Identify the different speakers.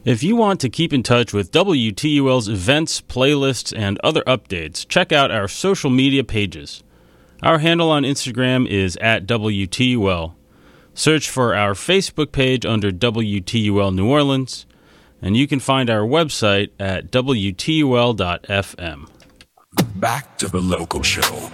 Speaker 1: If you want to keep in touch with WTUL's events, playlists, and other updates, check out our social media pages. Our handle on Instagram is @WTUL. Search for our Facebook page under WTUL New Orleans, and you can find our website at WTUL.FM.
Speaker 2: Back to the local show.